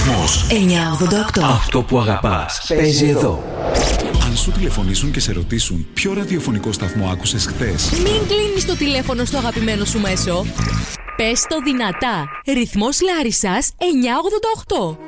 Ρυθμός 988. Αυτό που αγαπάς παίζει εδώ. Αν σου τηλεφωνήσουν και σε ρωτήσουν ποιο ραδιοφωνικό σταθμό άκουσες χθες, Μην κλείνεις το τηλέφωνο στο αγαπημένο σου μέσο. Πες το δυνατά. Ρυθμός Λάρισσας 988.